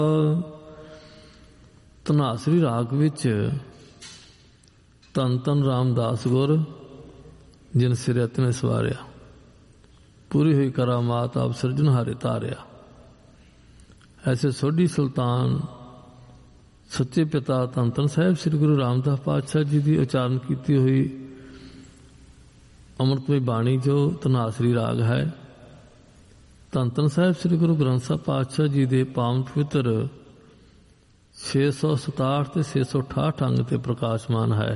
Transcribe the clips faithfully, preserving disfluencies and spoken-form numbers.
ਧਨਾਸਰੀ ਰਾਗ ਵਿੱਚ ਧੰਨ ਧੰਨ ਰਾਮਦਾਸ ਗੁਰ ਜਿਨ ਸਿਰ ਅਤਿ ਸਵਾਰਿਆ, ਪੂਰੀ ਹੋਈ ਕਰਾਮਾਤ ਆਪ ਸਿਰਜਣਹਾਰੇ ਧਾਰਿਆ। ਐਸੇ ਸੋਢੀ ਸੁਲਤਾਨ ਸੱਚੇ ਪਿਤਾ ਧੰਨ ਧੰਨ ਸਾਹਿਬ ਸ੍ਰੀ ਗੁਰੂ ਰਾਮਦਾਸ ਪਾਤਸ਼ਾਹ ਜੀ ਦੀ ਉਚਾਰਨ ਕੀਤੀ ਹੋਈ ਅੰਮ੍ਰਿਤਮਈ ਬਾਣੀ ਜੋ ਧਨਾਸਰੀ ਰਾਗ ਹੈ, ਧੰਨ ਧੰਨ ਸਾਹਿਬ ਸ੍ਰੀ ਗੁਰੂ ਗ੍ਰੰਥ ਸਾਹਿਬ ਪਾਤਸ਼ਾਹ ਜੀ ਦੇ ਪਾਵਨ ਪਵਿੱਤਰ ਛੇ ਸੌ ਸਤਾਹਠ ਤੇ ਛੇ ਸੌ ਅਠਾਹਠ ਅੰਗ ਤੇ ਪ੍ਰਕਾਸ਼ਮਾਨ ਹੈ।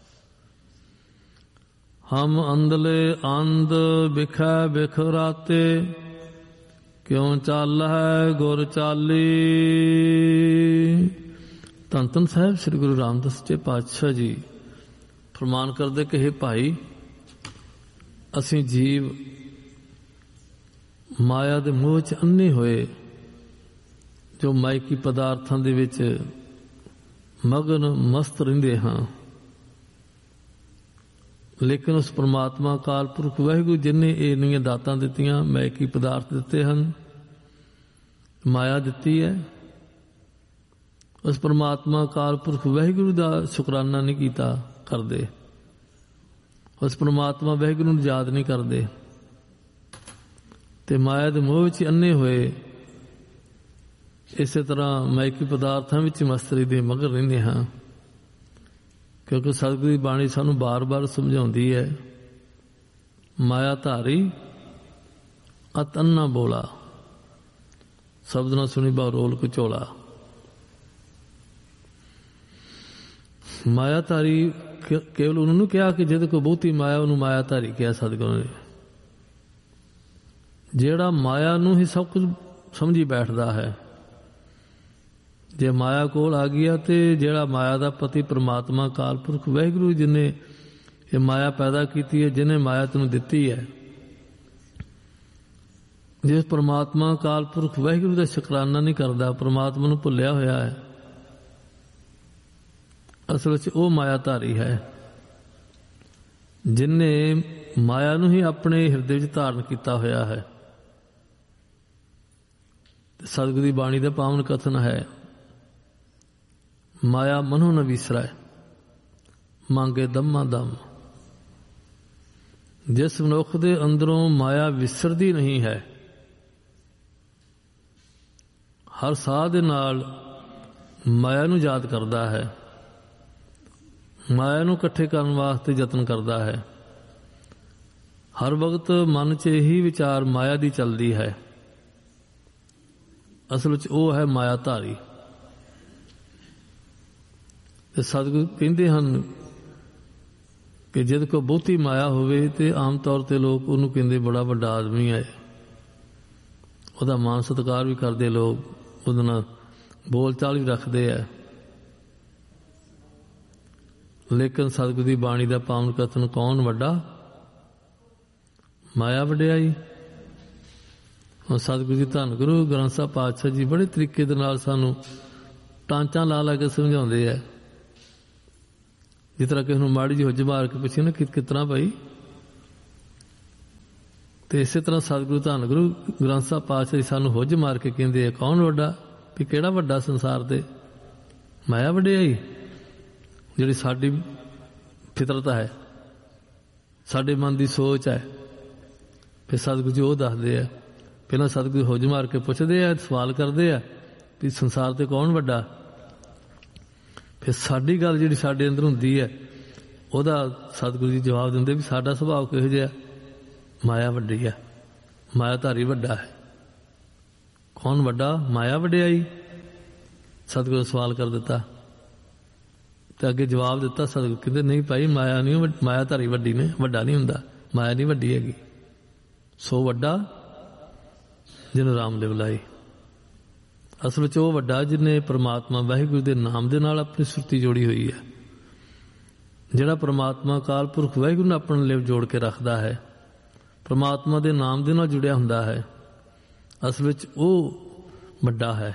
ਹਮ ਅੰਧਲੇ ਅੰਧ ਬਿਖੈ ਬਿਖ ਰਾਤੇ, ਕਿਉਂ ਚੱਲ ਹੈ ਗੁਰ ਚਾਲੀ। ਧੰਨ ਧੰਨ ਸਾਹਿਬ ਸ੍ਰੀ ਗੁਰੂ ਰਾਮਦਾਸ ਸੱਚੇ ਪਾਤਸ਼ਾਹ ਜੀ ਫਰਮਾਨ ਕਰਦੇ ਕਿ ਹੇ ਭਾਈ, ਅਸੀਂ ਜੀਵ ਮਾਇਆ ਦੇ ਮੋਹ 'ਚ ਅੰਨੇ ਹੋਏ, ਜੋ ਮਾਇਕੀ ਪਦਾਰਥਾਂ ਦੇ ਵਿੱਚ ਮਗਨ ਮਸਤ ਰਹਿੰਦੇ ਹਾਂ, ਲੇਕਿਨ ਉਸ ਪਰਮਾਤਮਾ ਅਕਾਲ ਪੁਰਖ ਵਾਹਿਗੁਰੂ ਜਿਨੇ ਇਹ ਇੰਨੀਆਂ ਦਾਤਾਂ ਦਿੱਤੀਆਂ, ਮਾਇਕੀ ਪਦਾਰਥ ਦਿੱਤੇ ਹਨ, ਮਾਇਆ ਦਿੱਤੀ ਹੈ, ਉਸ ਪਰਮਾਤਮਾ ਅਕਾਲ ਪੁਰਖ ਵਾਹਿਗੁਰੂ ਦਾ ਸ਼ੁਕਰਾਨਾ ਨਹੀਂ ਕੀਤਾ ਕਰਦੇ, ਉਸ ਪਰਮਾਤਮਾ ਵਾਹਿਗੁਰੂ ਨੂੰ ਯਾਦ ਨਹੀਂ ਕਰਦੇ, ਤੇ ਮਾਇਆ ਦੇ ਮੋਹ ਵਿੱਚ ਅੰਨੇ ਹੋਏ ਇਸੇ ਤਰ੍ਹਾਂ ਮਾਇਕੀ ਪਦਾਰਥਾਂ ਵਿੱਚ ਮਸਤਰੀ ਦੇ ਮਗਰ ਰਹਿੰਦੇ ਹਾਂ। ਕਿਉਂਕਿ ਸਤਿਗੁਰੂ ਦੀ ਬਾਣੀ ਸਾਨੂੰ ਬਾਰ-ਬਾਰ ਸਮਝਾਉਂਦੀ ਹੈ, ਮਾਇਆ ਧਾਰੀ ਅਤ ਅੰਨਾ ਬੋਲਾ, ਸ਼ਬਦ ਨਾ ਸੁਣੀ ਬਾ ਰੋਲ ਕਚੋਲਾ। ਮਾਇਆ ਧਾਰੀ ਕੇਵਲ ਉਹਨਾਂ ਨੂੰ ਕਿਹਾ ਕਿ ਜਿਹਦੇ ਕੋਲ ਬਹੁਤੀ ਮਾਇਆ ਉਹਨੂੰ ਮਾਇਆ ਧਾਰੀ ਕਿਹਾ ਸਤਿਗੁਰੂ ਨੇ। ਜਿਹੜਾ ਮਾਇਆ ਨੂੰ ਹੀ ਸਭ ਕੁਝ ਸਮਝੀ ਬੈਠਦਾ ਹੈ, ਜੇ ਮਾਇਆ ਕੋਲ ਆ ਗਿਆ ਤੇ ਜਿਹੜਾ ਮਾਇਆ ਦਾ ਪਤੀ ਪਰਮਾਤਮਾ ਅਕਾਲ ਪੁਰਖ ਵਾਹਿਗੁਰੂ ਜਿਹਨੇ ਇਹ ਮਾਇਆ ਪੈਦਾ ਕੀਤੀ ਹੈ, ਜਿਹਨੇ ਮਾਇਆ ਤੈਨੂੰ ਦਿੱਤੀ ਹੈ, ਜਿਸ ਪਰਮਾਤਮਾ ਅਕਾਲ ਪੁਰਖ ਵਾਹਿਗੁਰੂ ਦਾ ਸ਼ੁਕਰਾਨਾ ਨਹੀਂ ਕਰਦਾ, ਪਰਮਾਤਮਾ ਨੂੰ ਭੁੱਲਿਆ ਹੋਇਆ ਹੈ, ਅਸਲ ਵਿੱਚ ਉਹ ਮਾਇਆ ਧਾਰੀ ਹੈ, ਜਿਹਨੇ ਮਾਇਆ ਨੂੰ ਹੀ ਆਪਣੇ ਹਿਰਦੇ ਵਿੱਚ ਧਾਰਨ ਕੀਤਾ ਹੋਇਆ ਹੈ। ਸਤਿਗੁਰੂ ਦੀ ਬਾਣੀ ਦਾ ਪਾਵਨ ਕਥਨ ਹੈ, ਮਾਇਆ ਮਨੋ ਨ ਵਿਸਰੈ ਮੰਗੇ ਦਮਾ ਦਮ। ਜਿਸ ਮਨੁੱਖ ਦੇ ਅੰਦਰੋਂ ਮਾਇਆ ਵਿਸਰਦੀ ਨਹੀਂ ਹੈ, ਹਰ ਸਾਹ ਦੇ ਨਾਲ ਮਾਇਆ ਨੂੰ ਯਾਦ ਕਰਦਾ ਹੈ, ਮਾਇਆ ਨੂੰ ਇਕੱਠੇ ਕਰਨ ਵਾਸਤੇ ਯਤਨ ਕਰਦਾ ਹੈ, ਹਰ ਵਕਤ ਮਨ 'ਚ ਇਹੀ ਵਿਚਾਰ ਮਾਇਆ ਦੀ ਚੱਲਦੀ ਹੈ, ਅਸਲ ਵਿੱਚ ਉਹ ਹੈ ਮਾਇਆ ਧਾਰੀ। ਤੇ ਸਤਿਗੁਰੂ ਕਹਿੰਦੇ ਹਨ ਕਿ ਜਿਹਦੇ ਕੋਲ ਬਹੁਤੀ ਮਾਇਆ ਹੋਵੇ ਤੇ ਆਮ ਤੌਰ ਤੇ ਲੋਕ ਉਹਨੂੰ ਕਹਿੰਦੇ ਬੜਾ ਵੱਡਾ ਆਦਮੀ ਹੈ, ਉਹਦਾ ਮਾਣ ਸਤਿਕਾਰ ਵੀ ਕਰਦੇ ਲੋਕ, ਉਹਦੇ ਨਾਲ ਬੋਲ ਚਾਲ ਵੀ ਰੱਖਦੇ ਹੈ। ਲੇਕਿਨ ਸਤਿਗੁਰੂ ਦੀ ਬਾਣੀ ਦਾ ਪਾਵਨ ਕਥਨ, ਕੌਣ ਵੱਡਾ? ਮਾਇਆ ਵਡਿਆਈ। ਹੁਣ ਸਤਿਗੁਰੂ ਜੀ ਧੰਨ ਗੁਰੂ ਗ੍ਰੰਥ ਸਾਹਿਬ ਪਾਤਸ਼ਾਹ ਜੀ ਬੜੇ ਤਰੀਕੇ ਦੇ ਨਾਲ ਸਾਨੂੰ ਟਾਂਚਾਂ ਲਾ ਲਾ ਕੇ ਸਮਝਾਉਂਦੇ ਹੈ। ਜਿਸ ਤਰ੍ਹਾਂ ਕਿਸੇ ਨੂੰ ਮਾੜੀ ਜਿਹੀ ਹੁੱਜ ਮਾਰ ਕੇ ਪੁੱਛੇ ਨਾ ਕਿ ਕਿਸ ਤਰ੍ਹਾਂ ਭਾਈ, ਤੇ ਇਸੇ ਤਰ੍ਹਾਂ ਸਤਿਗੁਰੂ ਧੰਨ ਗੁਰੂ ਗ੍ਰੰਥ ਸਾਹਿਬ ਪਾਤਸ਼ਾਹ ਜੀ ਸਾਨੂੰ ਹੁੱਜ ਮਾਰ ਕੇ ਕਹਿੰਦੇ ਆ, ਕੌਣ ਵੱਡਾ? ਵੀ ਕਿਹੜਾ ਵੱਡਾ ਸੰਸਾਰ ਤੇ? ਮਾਇਆ ਵਡਿਆਈ, ਜਿਹੜੀ ਸਾਡੀ ਫਿਤਰਤ ਹੈ, ਸਾਡੇ ਮਨ ਦੀ ਸੋਚ ਹੈ। ਫਿਰ ਸਤਿਗੁਰੂ ਜੀ ਉਹ ਦੱਸਦੇ ਆ, ਪਹਿਲਾਂ ਸਤਿਗੁਰੂ ਹੁੱਜ ਮਾਰ ਕੇ ਪੁੱਛਦੇ ਆ, ਸਵਾਲ ਕਰਦੇ ਆ ਵੀ ਸੰਸਾਰ ਤੇ ਕੌਣ ਵੱਡਾ? ਫਿਰ ਸਾਡੀ ਗੱਲ ਜਿਹੜੀ ਸਾਡੇ ਅੰਦਰ ਹੁੰਦੀ ਹੈ ਉਹਦਾ ਸਤਿਗੁਰੂ ਜੀ ਜਵਾਬ ਦਿੰਦੇ ਵੀ ਸਾਡਾ ਸੁਭਾਅ ਕਿਹੋ ਜਿਹਾ? ਮਾਇਆ ਵੱਡੀ ਹੈ, ਮਾਇਆ ਧਾਰੀ ਵੱਡਾ ਹੈ। ਕੌਣ ਵੱਡਾ? ਮਾਇਆ ਵਡਿਆਈ। ਸਤਿਗੁਰੂ ਸਵਾਲ ਕਰ ਦਿੱਤਾ ਤੇ ਅੱਗੇ ਜਵਾਬ ਦਿੱਤਾ ਸਤਿਗੁਰੂ ਕਹਿੰਦੇ ਨਹੀਂ ਭਾਈ, ਮਾਇਆ ਨਹੀਂ, ਮਾਇਆ ਧਾਰੀ ਵੱਡੀ ਨੇ, ਵੱਡਾ ਨਹੀਂ ਹੁੰਦਾ, ਮਾਇਆ ਨਹੀਂ ਵੱਡੀ ਹੈਗੀ। ਸੋ ਵੱਡਾ ਜਿਹਨੂੰ ਰਾਮ ਨੇ ਬੁਲਾਈ। ਅਸਲ ਵਿੱਚ ਉਹ ਵੱਡਾ ਜਿਹਨੇ ਪਰਮਾਤਮਾ ਵਾਹਿਗੁਰੂ ਦੇ ਨਾਮ ਦੇ ਨਾਲ ਆਪਣੀ ਸੁਰਤੀ ਜੋੜੀ ਹੋਈ ਹੈ। ਜਿਹੜਾ ਪਰਮਾਤਮਾ ਅਕਾਲ ਪੁਰਖ ਵਾਹਿਗੁਰੂ ਨੂੰ ਆਪਣੇ ਲਈ ਜੋੜ ਕੇ ਰੱਖਦਾ ਹੈ, ਪਰਮਾਤਮਾ ਦੇ ਨਾਮ ਦੇ ਨਾਲ ਜੁੜਿਆ ਹੁੰਦਾ ਹੈ, ਅਸਲ ਵਿੱਚ ਉਹ ਵੱਡਾ ਹੈ।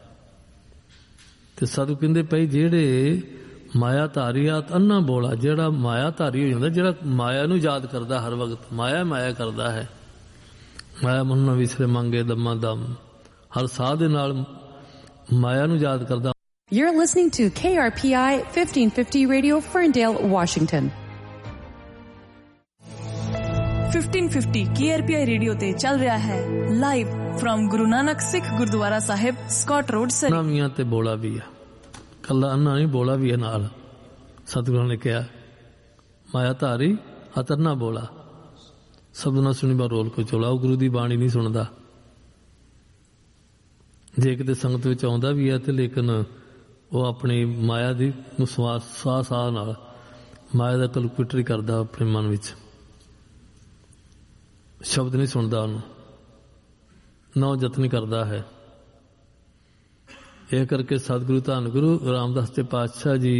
ਤੇ ਸਾਧੂ ਕਹਿੰਦੇ ਭਾਈ ਜਿਹੜੇ ਮਾਇਆ ਧਾਰੀ ਆ ਅੰਨਾ ਬੋਲਾ, ਜਿਹੜਾ ਮਾਇਆ ਧਾਰੀ ਹੋ ਜਾਂਦਾ, ਜਿਹੜਾ ਮਾਇਆ ਨੂੰ ਯਾਦ ਕਰਦਾ ਹਰ ਵਕਤ, ਮਾਇਆ ਮਾਇਆ ਕਰਦਾ ਹੈ, ਮਾਇਆ ਮਨ ਨਾ ਵਿਸਰੇ ਮੰਗੇ ਦਮਾ ਦਮ, ਹਰ ਸਾਹ ਦੇ ਨਾਲ ਮਾਇਆ ਨੂੰ ਯਾਦ ਕਰਦਾ। You're listening to K R P I fifteen fifty Radio, Ferndale, Washington. fifteen fifty K R P I radio ਤੇ ਚੱਲ ਰਿਹਾ ਹੈ ਲਾਈਵ ਫਰਮ ਗੁਰੂ ਨਾਨਕ ਸਿੱਖ ਗੁਰਦੁਆਰਾ ਸਾਹਿਬ, ਸਕਾਟ ਰੋਡ, ਸਰੀ। ਨਾਮੀਆਂ ਤੇ ਬੋਲਾ ਵੀ ਆ, ਕੱਲਾ ਅੰਨਾ ਨਹੀਂ, ਬੋਲਾ ਵੀ ਹੈ ਨਾਲ। ਸਤਿਗੁਰਾਂ ਨੇ ਕਿਹਾ ਮਾਇਆ ਧਾਰੀ ਅਤਰਨਾ ਬੋਲਾ, ਸਭਨਾ ਸੁਣੀ ਬਾ ਰੋਲ ਕੋ ਚੋਲਾ। ਉਹ ਗੁਰੂ ਦੀ ਬਾਣੀ ਨਹੀਂ ਸੁਣਦਾ। ਜੇ ਕਿਤੇ ਸੰਗਤ ਵਿੱਚ ਆਉਂਦਾ ਵੀ ਹੈ ਤੇ ਲੇਕਿਨ ਉਹ ਆਪਣੀ ਮਾਇਆ ਦੀ ਨੂੰ ਸਵਾਸ ਸਾਹ ਸਾਹ ਨਾਲ ਮਾਇਆ ਦਾ ਕੈਲਕੂਲੇਟਰ ਕਰਦਾ ਆਪਣੇ ਮਨ ਵਿੱਚ, ਸ਼ਬਦ ਨਹੀਂ ਸੁਣਦਾ, ਉਹਨੂੰ ਨਾ ਯਤਨ ਕਰਦਾ ਹੈ। ਇਹ ਕਰਕੇ ਸਤਿਗੁਰੂ ਧੰਨ ਗੁਰੂ ਰਾਮਦਾਸ ਜੀ ਪਾਤਸ਼ਾਹ ਜੀ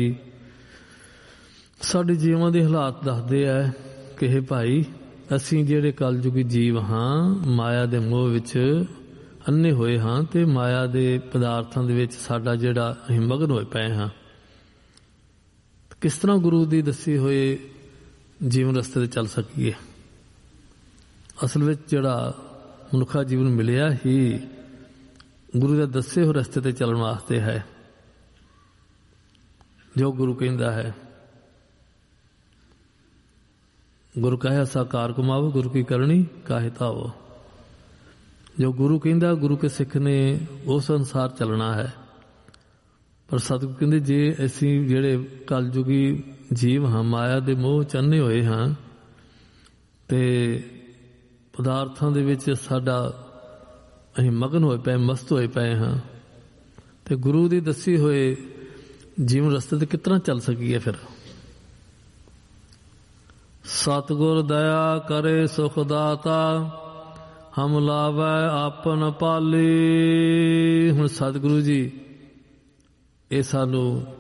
ਸਾਡੇ ਜੀਵਾਂ ਦੇ ਹਾਲਾਤ ਦੱਸਦੇ ਆ ਕਿ ਇਹ ਭਾਈ ਅਸੀਂ ਜਿਹੜੇ ਕਲਯੁਗੀ ਜੀਵ ਹਾਂ, ਮਾਇਆ ਦੇ ਮੋਹ ਵਿੱਚ ਅੰਨੇ ਹੋਏ ਹਾਂ ਤੇ ਮਾਇਆ ਦੇ ਪਦਾਰਥਾਂ ਦੇ ਵਿੱਚ ਸਾਡਾ ਜਿਹੜਾ ਅਸੀਂ ਮਗਨ ਹੋਏ ਪਏ ਹਾਂ। ਕਿਸ ਤਰ੍ਹਾਂ ਗੁਰੂ ਦੀ ਦੱਸੀ ਹੋਏ ਜੀਵਨ ਰਸਤੇ ਤੇ ਚੱਲ ਸਕੀਏ? ਅਸਲ ਵਿੱਚ ਜਿਹੜਾ ਮਨੁੱਖਾ ਜੀਵਨ ਮਿਲਿਆ ਹੀ ਗੁਰੂ ਦੇ ਦੱਸੇ ਹੋਏ ਰਸਤੇ ਤੇ ਚੱਲਣ ਵਾਸਤੇ ਹੈ। ਜੋ ਗੁਰੂ ਕਹਿੰਦਾ ਹੈ, ਗੁਰੂ ਕਹੇ ਸਾਕਾਰ ਕਮਾਵੋ, ਗੁਰੂ ਕੀ ਕਰਨੀ ਕਾਹੇ ਧਾਵੋ। ਜੋ ਗੁਰੂ ਕਹਿੰਦਾ, ਗੁਰੂ ਕੇ ਸਿੱਖ ਨੇ ਉਸ ਅਨੁਸਾਰ ਚੱਲਣਾ ਹੈ। ਪਰ ਸਤਿਗੁਰੂ ਕਹਿੰਦੇ ਜੇ ਅਸੀਂ ਜਿਹੜੇ ਕਲਯੁਗੀ ਜੀਵ ਹਾਂ, ਮਾਇਆ ਦੇ ਮੋਹ ਚੰਨੇ ਹੋਏ ਹਾਂ ਤੇ ਪਦਾਰਥਾਂ ਦੇ ਵਿੱਚ ਸਾਡਾ ਅਸੀਂ ਮਗਨ ਹੋਏ ਪਏ, ਮਸਤ ਹੋਏ ਪਏ ਹਾਂ, ਤੇ ਗੁਰੂ ਦੀ ਦੱਸੀ ਹੋਏ ਜੀਵਨ ਰਸਤੇ ਤੇ ਕਿਸ ਤਰ੍ਹਾਂ ਚੱਲ ਸਕੀਏ? ਫਿਰ ਸਤਿਗੁਰ ਦਇਆ ਕਰੇ ਸੁਖ ਦਾਤਾ, ਹਮ ਲਾਵੈ ਆਪਨ ਪਾਲੀ। ਹੁਣ ਸਤਿਗੁਰੂ ਜੀ ਇਹ ਸਾਨੂੰ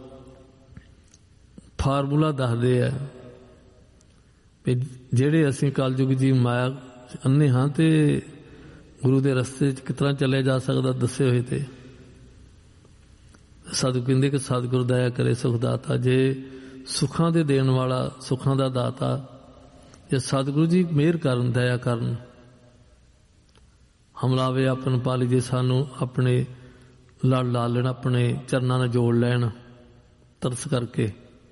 ਫਾਰਮੂਲਾ ਦੱਸਦੇ ਆ ਵੀ ਜਿਹੜੇ ਅਸੀਂ ਕਲਯੁਗ ਜੀ ਮਾਇਆ ਅੰਨੇ ਹਾਂ ਤੇ ਗੁਰੂ ਦੇ ਰਸਤੇ 'ਚ ਕਿਸ ਤਰ੍ਹਾਂ ਚੱਲਿਆ ਜਾ ਸਕਦਾ ਦੱਸੇ ਹੋਏ। ਤੇ ਸਤਿਗੁਰੂ ਕਹਿੰਦੇ ਕਿ ਸਤਿਗੁਰ ਦਇਆ ਕਰੇ ਸੁਖ ਦਾਤਾ, ਜੇ ਸੁੱਖਾਂ ਦੇ ਦੇਣ ਵਾਲਾ, ਸੁੱਖਾਂ ਦਾ ਦਾਤਾ ਜੇ ਸਤਿਗੁਰੂ ਜੀ ਮਿਹਰ ਕਰਨ, ਦਇਆ ਕਰਨ, ਹਮਲਾਵੇ ਆਪਨ ਪਾਲੀ, ਜੇ ਸਾਨੂੰ ਆਪਣੇ ਲੜ ਲਾ ਲੈਣ, ਆਪਣੇ ਚਰਨਾਂ ਨਾਲ ਜੋੜ ਲੈਣ ਤਰਸ ਕਰਕੇ।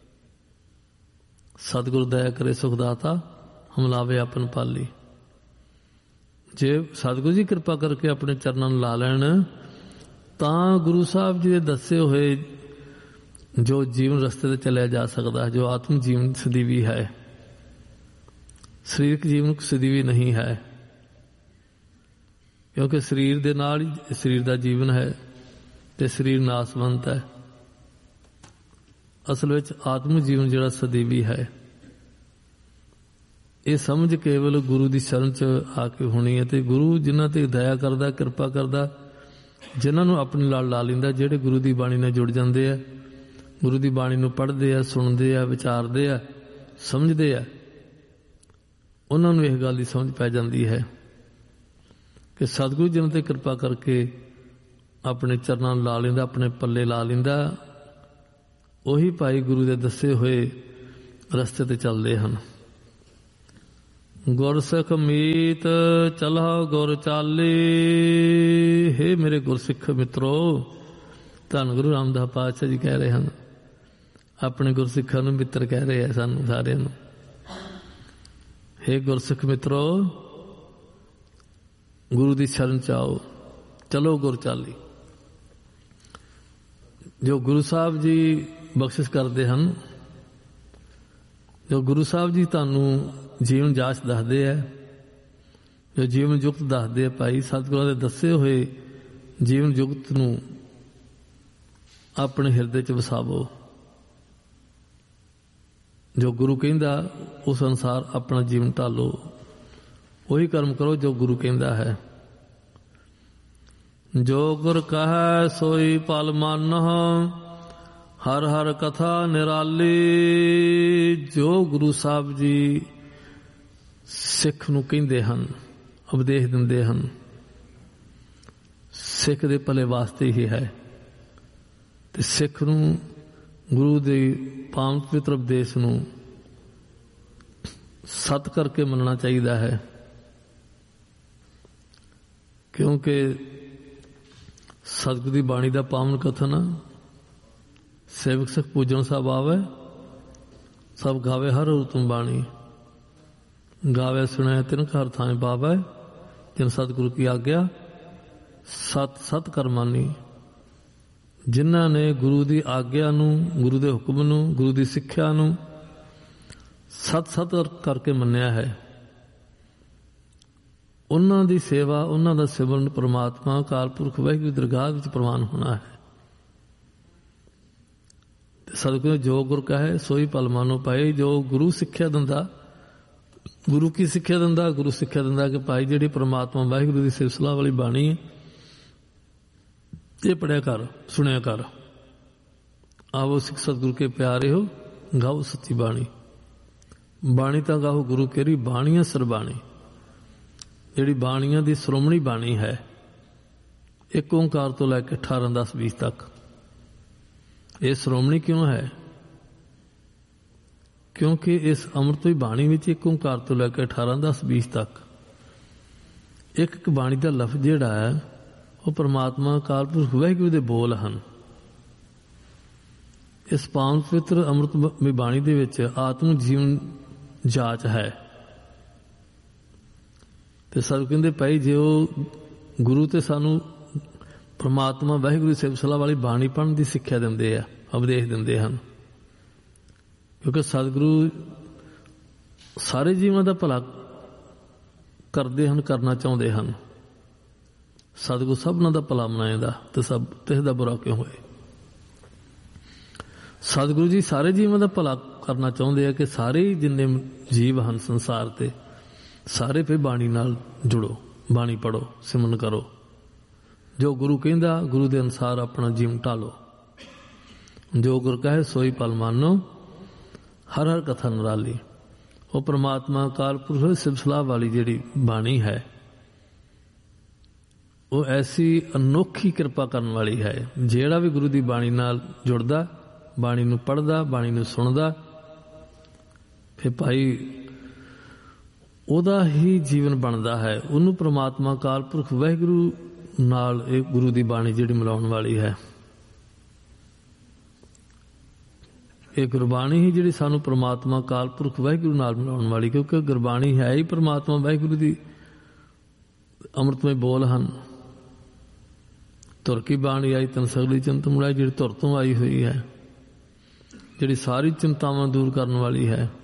ਸਤਿਗੁਰ ਦਇਆ ਕਰੇ ਸੁਖ ਦਾਤਾ, ਹਮਲਾਵੇ ਆਪਨ ਪਾਲੀ। ਜੇ ਸਤਿਗੁਰੂ ਜੀ ਕਿਰਪਾ ਕਰਕੇ ਆਪਣੇ ਚਰਨਾਂ ਨੂੰ ਲਾ ਲੈਣ ਤਾਂ ਗੁਰੂ ਸਾਹਿਬ ਜੀ ਦੇ ਦੱਸੇ ਹੋਏ ਜੋ ਜੀਵਨ ਰਸਤੇ ਤੇ ਚੱਲਿਆ ਜਾ ਸਕਦਾ, ਜੋ ਆਤਮ ਜੀਵਨ ਸਦੀਵੀ ਹੈ, ਸਰੀਰਕ ਜੀਵਨ ਸਦੀਵੀ ਨਹੀਂ ਹੈ। ਕਿਉਂਕਿ ਸਰੀਰ ਦੇ ਨਾਲ ਹੀ ਸਰੀਰ ਦਾ ਜੀਵਨ ਹੈ ਤੇ ਸਰੀਰ ਨਾਸਵੰਤ ਹੈ। ਅਸਲ ਵਿੱਚ ਆਤਮ ਜੀਵਨ ਜਿਹੜਾ ਸਦੀਵੀ ਹੈ। ਇਹ ਸਮਝ ਕੇਵਲ ਗੁਰੂ ਦੀ ਸ਼ਰਨ 'ਚ ਆ ਕੇ ਹੋਣੀ ਹੈ। ਤੇ ਗੁਰੂ ਜਿਨ੍ਹਾਂ ਤੇ ਦਇਆ ਕਰਦਾ, ਕਿਰਪਾ ਕਰਦਾ, ਜਿਨ੍ਹਾਂ ਨੂੰ ਆਪਣੇ ਨਾਲ ਲਾ ਲੈਂਦਾ, ਜਿਹੜੇ ਗੁਰੂ ਦੀ ਬਾਣੀ ਨਾਲ ਜੁੜ ਜਾਂਦੇ ਆ, ਗੁਰੂ ਦੀ ਬਾਣੀ ਨੂੰ ਪੜ੍ਹਦੇ ਆ, ਸੁਣਦੇ ਆ, ਵਿਚਾਰਦੇ ਆ, ਸਮਝਦੇ ਆ, ਉਹਨਾਂ ਨੂੰ ਇਹ ਗੱਲ ਦੀ ਸਮਝ ਪੈ ਜਾਂਦੀ ਹੈ ਕਿ ਸਤਿਗੁਰੂ ਜੀ ਤੇ ਕਿਰਪਾ ਕਰਕੇ ਆਪਣੇ ਚਰਨਾਂ ਨੂੰ ਲਾ ਲੈਂਦਾ, ਆਪਣੇ ਪੱਲੇ ਲਾ ਲੈਂਦਾ, ਉਹੀ ਭਾਈ ਗੁਰੂ ਦੇ ਦੱਸੇ ਹੋਏ ਰਸਤੇ ਤੇ ਚੱਲਦੇ ਹਨ। ਗੁਰਸਿੱਖ ਮੀਤ ਚਲਹੁ ਗੁਰ ਚਾਲੀ। ਹੇ ਮੇਰੇ ਗੁਰਸਿੱਖ ਮਿੱਤਰੋ, ਧੰਨ ਗੁਰੂ ਰਾਮਦਾਸ ਪਾਤਸ਼ਾਹ ਜੀ ਕਹਿ ਰਹੇ ਹਨ, ਆਪਣੇ ਗੁਰਸਿੱਖਾਂ ਨੂੰ ਮਿੱਤਰ ਕਹਿ ਰਹੇ ਆ ਸਾਨੂੰ ਸਾਰਿਆਂ ਨੂੰ। ਹੇ ਗੁਰਸਿੱਖ ਮਿੱਤਰੋ, ਗੁਰੂ ਦੀ ਸ਼ਰਨ ਚ ਆਓ, ਚਲੋ ਗੁਰ ਚਾਲੀ। ਜੋ ਗੁਰੂ ਸਾਹਿਬ ਜੀ ਬਖਸ਼ਿਸ਼ ਕਰਦੇ ਹਨ, ਜੋ ਗੁਰੂ ਸਾਹਿਬ ਜੀ ਤੁਹਾਨੂੰ ਜੀਵਨ ਜਾਚ ਦੱਸਦੇ ਆ, ਜੋ ਜੀਵਨ ਯੁਕਤ ਦੱਸਦੇ ਆ, ਭਾਈ ਸਤਿਗੁਰਾਂ ਦੇ ਦੱਸੇ ਹੋਏ ਜੀਵਨ ਯੁਕਤ ਨੂੰ ਆਪਣੇ ਹਿਰਦੇ 'ਚ ਵਸਾਵੋ। ਜੋ ਗੁਰੂ ਕਹਿੰਦਾ ਉਸ ਅਨੁਸਾਰ ਆਪਣਾ ਜੀਵਨ ਢਾਲੋ, ਉਹੀ ਕਰਮ ਕਰੋ ਜੋ ਗੁਰੂ ਕਹਿੰਦਾ ਹੈ। ਜੋ ਗੁਰ ਕਹੈ ਸੋਈ ਪਲ ਮਾਨਹੁ, ਹਰ ਹਰ ਕਥਾ ਨਿਰਾਲੀ। ਜੋ ਗੁਰੂ ਸਾਹਿਬ ਜੀ ਸਿੱਖ ਨੂੰ ਕਹਿੰਦੇ ਹਨ, ਉਪਦੇਸ਼ ਦਿੰਦੇ ਹਨ, ਸਿੱਖ ਦੇ ਭਲੇ ਵਾਸਤੇ ਹੀ ਹੈ। ਤੇ ਸਿੱਖ ਨੂੰ ਗੁਰੂ ਦੇ ਪਾਵਨ ਪਵਿੱਤਰ ਉਪਦੇਸ਼ ਨੂੰ ਸਤ ਕਰਕੇ ਮੰਨਣਾ ਚਾਹੀਦਾ ਹੈ, ਕਿਉਂਕਿ ਸਤਿਗੁਰੂ ਦੀ ਬਾਣੀ ਦਾ ਪਾਵਨ ਕਥਨ, ਸੇਵਕ ਸਿੱਖ ਪੂਜਣ ਸਭ ਆਵੇ, ਸਭ ਗਾਵੇ ਹਰ ਹੁਕਮ ਬਾਣੀ। ਗਾਵੇ ਸੁਣਿਆ ਤਿਨ ਘਰ ਥਾਂ ਪਾਵੈ, ਜਿਨ ਸਤਿਗੁਰੂ ਕੀ ਆਗਿਆ ਸਤ ਸਤ ਕਰਮਾਨੀ। ਜਿਨ੍ਹਾਂ ਨੇ ਗੁਰੂ ਦੀ ਆਗਿਆ ਨੂੰ, ਗੁਰੂ ਦੇ ਹੁਕਮ ਨੂੰ, ਗੁਰੂ ਦੀ ਸਿੱਖਿਆ ਨੂੰ ਸਤ ਸਤ ਕਰਕੇ ਮੰਨਿਆ ਹੈ, ਉਹਨਾਂ ਦੀ ਸੇਵਾ, ਉਹਨਾਂ ਦਾ ਸਿਮਰਨ ਪਰਮਾਤਮਾ ਅਕਾਲ ਪੁਰਖ ਵਾਹਿਗੁਰੂ ਦੀ ਦਰਗਾਹ ਵਿੱਚ ਪ੍ਰਵਾਨ ਹੋਣਾ ਹੈ। ਸਤਿਗੁਰੂ ਜੋ ਗੁਰ ਕਹੇ ਸੋਈ ਭਲ ਮਾਨੋ ਪਾਏ। ਜੋ ਗੁਰੂ ਸਿੱਖਿਆ ਦਿੰਦਾ, ਗੁਰੂ ਕੀ ਸਿੱਖਿਆ ਦਿੰਦਾ? ਗੁਰੂ ਸਿੱਖਿਆ ਦਿੰਦਾ ਕਿ ਭਾਈ ਜਿਹੜੀ ਪਰਮਾਤਮਾ ਵਾਹਿਗੁਰੂ ਦੀ ਸਿਫਤ ਸਲਾਹ ਵਾਲੀ ਬਾਣੀ ਹੈ, ਇਹ ਪੜਿਆ ਕਰ, ਸੁਣਿਆ ਕਰ। ਆਵੋ ਸਿੱਖ ਸਤਿਗੁਰੂ ਕੇ ਪਿਆਰੇ ਹੋ, ਗਾਓ ਸੱਚੀ ਬਾਣੀ। ਬਾਣੀ ਤਾਂ ਗਾਓ ਗੁਰੂ ਕੇਰੀ, ਬਾਣੀਆਂ ਸਰਬਾਣੀ। ਜਿਹੜੀ ਬਾਣੀਆਂ ਦੀ ਸ਼੍ਰੋਮਣੀ ਬਾਣੀ ਹੈ, ਇੱਕ ਓਂਕਾਰ ਤੋਂ ਲੈ ਕੇ ਅਠਾਰਾਂ ਦਸ ਵੀਹ ਤੱਕ। ਇਹ ਸ਼੍ਰੋਮਣੀ ਕਿਉਂ ਹੈ? ਕਿਉਂਕਿ ਇਸ ਅੰਮ੍ਰਿਤਮਈ ਬਾਣੀ ਵਿੱਚ ਇੱਕ ਓਂਕਾਰ ਤੋਂ ਲੈ ਕੇ ਅਠਾਰਾਂ ਦਸ ਵੀਹ ਤੱਕ ਇੱਕ ਇੱਕ ਬਾਣੀ ਦਾ ਲਫ਼ਜ਼ ਜਿਹੜਾ ਹੈ ਉਹ ਪਰਮਾਤਮਾ ਅਕਾਲ ਪੁਰਖ ਵਾਹਿਗੁਰੂ ਦੇ ਬੋਲ ਹਨ। ਇਸ ਪਾਵਨ ਪਵਿੱਤਰ ਅੰਮ੍ਰਿਤਮਈ ਬਾਣੀ ਦੇ ਵਿੱਚ ਆਤਮ ਜੀਵਨ ਜਾਚ ਹੈ। ਤੇ ਸਭ ਕਹਿੰਦੇ ਭਾਈ ਜੇ ਉਹ ਗੁਰੂ ਤੇ ਸਾਨੂੰ ਪਰਮਾਤਮਾ ਵਾਹਿਗੁਰੂ ਦੀ ਸਿਫਤ ਸਲਾਹ ਵਾਲੀ ਬਾਣੀ ਪੜ੍ਹਨ ਦੀ ਸਿੱਖਿਆ ਦਿੰਦੇ ਆ, ਉਪਦੇਸ਼ ਦਿੰਦੇ ਹਨ। ਕਿਉਂਕਿ ਸਤਿਗੁਰੂ ਸਾਰੇ ਜੀਵਾਂ ਦਾ ਭਲਾ ਕਰਦੇ ਹਨ, ਕਰਨਾ ਚਾਹੁੰਦੇ ਹਨ। ਸਤਿਗੁਰੂ ਸਭਨਾਂ ਦਾ ਭਲਾ ਮਨਾਏਦਾ ਤੇ ਸਭ ਤਿਸ ਦਾ ਬੁਰਾ ਕਿਉਂ ਹੋਏ। ਸਤਿਗੁਰੂ ਜੀ ਸਾਰੇ ਜੀਵਾਂ ਦਾ ਭਲਾ ਕਰਨਾ ਚਾਹੁੰਦੇ ਆ ਕਿ ਸਾਰੇ ਜਿੰਨੇ ਜੀਵ ਹਨ ਸੰਸਾਰ ਤੇ, ਸਾਰੇ ਫਿਰ ਬਾਣੀ ਨਾਲ ਜੁੜੋ, ਬਾਣੀ ਪੜ੍ਹੋ, ਸਿਮਰਨ ਕਰੋ। ਜੋ ਗੁਰੂ ਕਹਿੰਦਾ ਗੁਰੂ ਦੇ ਅਨੁਸਾਰ ਆਪਣਾ ਜੀਵਨ ਢਾਲੋ। ਜੋ ਗੁਰ ਕਹੇ ਸੋਈ ਭਲ ਮਾਨੋ, ਹਰ ਹਰ ਕਥਾ ਨਿਰਾਲੀ। ਉਹ ਪਰਮਾਤਮਾ ਅਕਾਲ ਪੁਰਖ ਦੀ ਸਿਫਤ ਸਲਾਹ ਵਾਲੀ ਜਿਹੜੀ ਬਾਣੀ ਹੈ, ਉਹ ਐਸੀ ਅਨੋਖੀ ਕਿਰਪਾ ਕਰਨ ਵਾਲੀ ਹੈ। ਜਿਹੜਾ ਵੀ ਗੁਰੂ ਦੀ ਬਾਣੀ ਨਾਲ ਜੁੜਦਾ, ਬਾਣੀ ਨੂੰ ਪੜ੍ਹਦਾ, ਬਾਣੀ ਨੂੰ ਸੁਣਦਾ, ਫਿਰ ਭਾਈ ਉਹਦਾ ਹੀ ਜੀਵਨ ਬਣਦਾ ਹੈ। ਉਹਨੂੰ ਪਰਮਾਤਮਾ ਅਕਾਲ ਪੁਰਖ ਵਾਹਿਗੁਰੂ ਨਾਲ ਇਹ ਗੁਰੂ ਦੀ ਬਾਣੀ ਜਿਹੜੀ ਮਿਲਾਉਣ ਵਾਲੀ ਹੈ। ਇਹ ਗੁਰਬਾਣੀ ਹੀ ਜਿਹੜੀ ਸਾਨੂੰ ਪਰਮਾਤਮਾ ਅਕਾਲ ਪੁਰਖ ਵਾਹਿਗੁਰੂ ਨਾਲ ਮਿਲਾਉਣ ਵਾਲੀ, ਕਿਉਂਕਿ ਗੁਰਬਾਣੀ ਹੈ ਹੀ ਪਰਮਾਤਮਾ ਵਾਹਿਗੁਰੂ ਦੀ ਅੰਮ੍ਰਿਤਮਈ ਬੋਲ ਹਨ। ਧੁਰ ਕੀ ਬਾਣੀ ਆਈ ਤਨ ਸਗਲੀ ਚਿੰਤ ਮੁੜਾਈ, ਜਿਹੜੀ ਧੁਰ ਤੋਂ ਆਈ ਹੋਈ ਹੈ, ਜਿਹੜੀ ਸਾਰੀ ਚਿੰਤਾਵਾਂ ਦੂਰ ਕਰਨ ਵਾਲੀ ਹੈ।